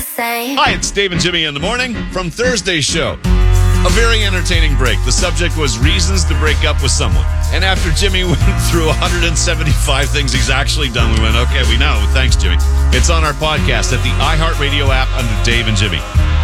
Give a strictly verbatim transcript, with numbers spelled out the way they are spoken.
same. Hi, it's Dave and Jimmy in the morning from Thursday's show. A very entertaining break. The subject was reasons to break up with someone. And after Jimmy went through one hundred seventy-five things he's actually done, we went, okay, we know. Thanks, Jimmy. It's on our podcast at the iHeartRadio app under Dave and Jimmy.